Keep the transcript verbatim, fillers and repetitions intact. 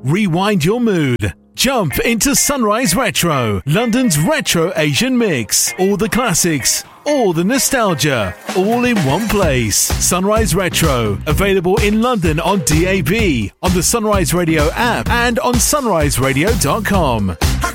Rewind your mood. Jump into Sunrise Retro, London's retro Asian mix. All the classics, all the nostalgia, all in one place. Sunrise Retro, available in London on D A B, on the Sunrise Radio app, and on sunrise radio dot com.